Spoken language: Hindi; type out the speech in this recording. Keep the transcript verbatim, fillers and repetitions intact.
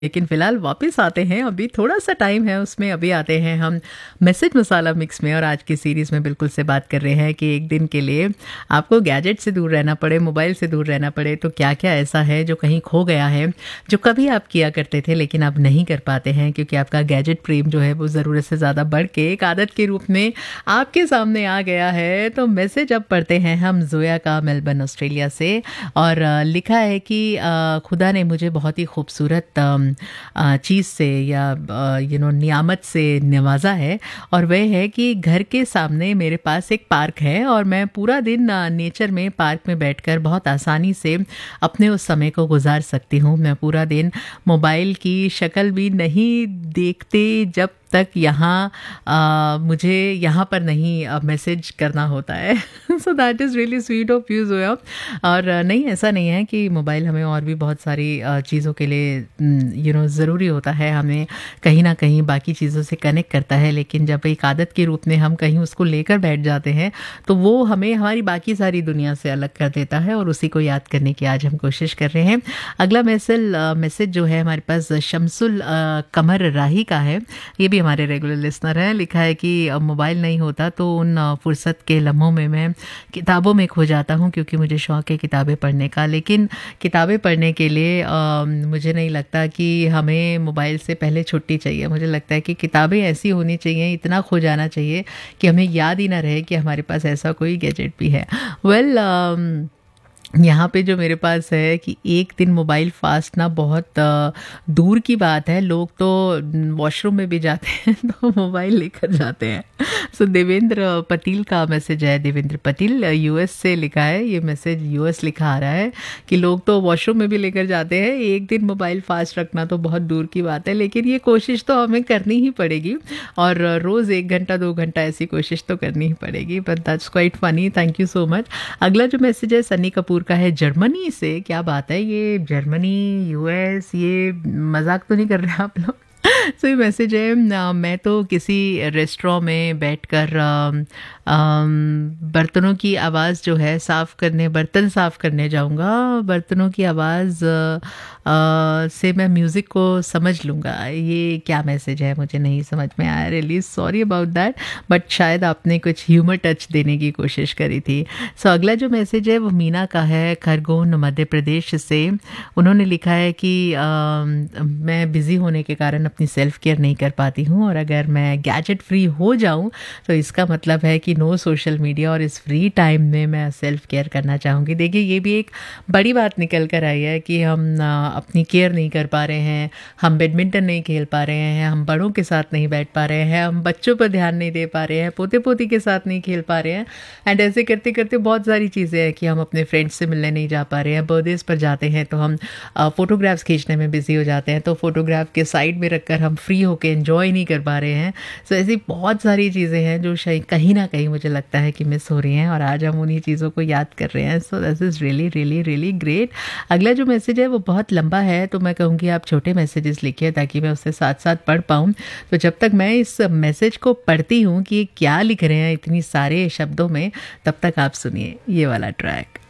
लेकिन फ़िलहाल वापस आते हैं, अभी थोड़ा-सा टाइम है उसमें, अभी आते हैं हम मैसेज मसाला मिक्स में और आज की सीरीज़ में बिल्कुल से बात कर रहे हैं कि एक दिन के लिए आपको गैजेट से दूर रहना पड़े, मोबाइल से दूर रहना पड़े, तो क्या-क्या ऐसा है जो कहीं खो गया है, जो कभी आप किया करते थे लेकिन अब नहीं कर पाते हैं क्योंकि आपका गैजेट प्रेम जो है वो ज़रूरत से ज़्यादा बढ़ के एक आदत के रूप में आपके सामने आ गया है। तो मैसेज अब पढ़ते हैं हम ज़ोया का मेलबर्न ऑस्ट्रेलिया से और अ, लिखा है कि अ, खुदा ने मुझे बहुत ही खूबसूरत अम, अ, चीज़ से या यू नो नियामत से नवाजा है और वह है कि घर के सामने मेरे पास एक पार्क है और मैं पूरा दिन अ, नेचर में पार्क में बैठकर बहुत आसानी से अपने उस समय को गुजार सकती हूँ। मैं पूरा दिन मोबाइल की शक्ल भी नहीं देखते जब तक यहाँ अ, मुझे यहाँ पर नहीं अ, मैसेज करना होता है। So that is really sweet of you Zoya. और अ, नहीं, ऐसा नहीं है कि मोबाइल हमें और भी बहुत सारी अ, चीज़ों के लिए यू नो ज़रूरी होता है, हमें कहीं ना कहीं बाकी चीज़ों से कनेक्ट करता है, लेकिन जब एक आदत के रूप में हम कहीं उसको लेकर बैठ जाते हैं तो वो हमें हमारी बाकी सारी दुनिया से अलग कर देता है और उसी को याद करने की आज हम कोशिश कर रहे हैं। अगला मैसेज मैसेज जो है हमारे पास शमसुल अ, कमर राही का है। ये भी हमारे रेगुलर लिसनर हैं। लिखा है कि अब मोबाइल नहीं होता तो उन अ, फुर्सत के लम्हों में मैं किताबों में खो जाता हूँ क्योंकि मुझे शौक़ है किताबें पढ़ने का, लेकिन किताबें पढ़ने के लिए अ, मुझे नहीं लगता कि हमें मोबाइल से पहले छुट्टी चाहिए। मुझे लगता है कि किताबें ऐसी होनी चाहिए, इतना खो जाना चाहिए कि हमें याद ही ना रहे कि हमारे पास ऐसा कोई गैजेट भी है। वेल well, यहाँ पे जो मेरे पास है कि एक दिन मोबाइल फास्ट ना बहुत अ, दूर की बात है, लोग तो वॉशरूम में भी जाते हैं तो मोबाइल लेकर जाते हैं। सो देवेंद्र पटेल का मैसेज है, देवेंद्र पटेल यूएस से लिखा है, ये मैसेज यूएस लिखा आ रहा है कि लोग तो वॉशरूम में भी लेकर जाते हैं, एक दिन मोबाइल फास्ट रखना तो बहुत दूर की बात है, लेकिन ये कोशिश तो हमें करनी ही पड़ेगी और रोज़ एक घंटा दो घंटा ऐसी कोशिश तो करनी ही पड़ेगी। But that's quite funny, thank you so much. अगला जो मैसेज है सनी कपूर का है जर्मनी से। क्या बात है, ये जर्मनी यूएस, ये मजाक तो नहीं कर रहे आप लोग? सो ये मैसेज है, अ, मैं तो किसी रेस्टोरेंट में बैठकर अम, अम, बर्तनों की आवाज़ जो है साफ़ करने, बर्तन साफ़ करने जाऊंगा, बर्तनों की आवाज़ अ, अ, से मैं म्यूज़िक को समझ लूँगा। ये क्या मैसेज है, मुझे नहीं समझ में आया, really sorry about that, but शायद आपने कुछ ह्यूमर टच देने की कोशिश करी थी। सो so, अगला जो मैसेज है वो मीना का है, खरगोन मध्य प्रदेश से। उन्होंने लिखा है कि अ, मैं बिज़ी होने के कारण अपनी सेल्फ़ केयर नहीं कर पाती हूँ और अगर मैं गैजेट फ्री हो जाऊँ तो इसका मतलब है कि नो सोशल मीडिया और इस फ्री टाइम में मैं सेल्फ़ केयर करना चाहूँगी। देखिए, ये भी एक बड़ी बात निकल कर आई है कि हम अ, अपनी केयर नहीं कर पा रहे हैं, हम बैडमिंटन नहीं खेल पा रहे हैं, हम बड़ों के साथ नहीं बैठ पा रहे हैं, हम बच्चों पर ध्यान नहीं दे पा रहे हैं, पोते पोती के साथ नहीं खेल पा रहे हैं, एंड ऐसे करते करते बहुत सारी चीज़ें हैं कि हम अपने फ्रेंड्स से मिलने नहीं जा पा रहे हैं। बर्थडेज़ पर जाते हैं तो हम फ़ोटोग्राफ्स खींचने में बिज़ी हो जाते हैं, तो फ़ोटोग्राफ के साइड में रखकर हम फ्री होकर एंजॉय नहीं कर पा रहे हैं। सो ऐसी बहुत सारी चीज़ें हैं जो शायद कहीं ना कहीं मुझे लगता है कि मिस हो रही हैं और आज हम उन्हीं चीज़ों को याद कर रहे हैं। So this is really really really great. अगला जो मैसेज है वो बहुत लंबा है, तो मैं कहूँगी आप छोटे मैसेजेस लिखिए ताकि मैं उससे साथ साथ पढ़ पाऊँ। तो जब तक मैं इस मैसेज को पढ़ती हूँ कि ये क्या लिख रहे हैं इतनी सारे शब्दों में, तब तक आप सुनिए ये वाला ट्रैक।